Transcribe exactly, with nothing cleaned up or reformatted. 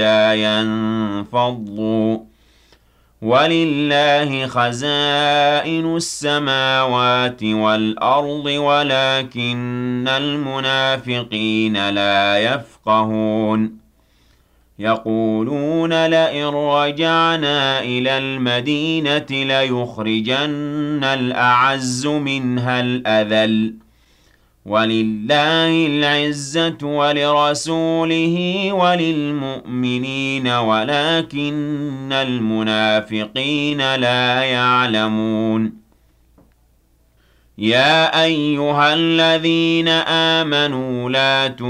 ينفضوا ولله خزائن السماوات والأرض ولكن المنافقين لا يفقهون يقولون لئن رجعنا إلى المدينة ليخرجن الأعز منها الأذل ولله العزة ولرسوله وللمؤمنين ولكن المنافقين لا يعلمون يا أيها الذين آمنوا لا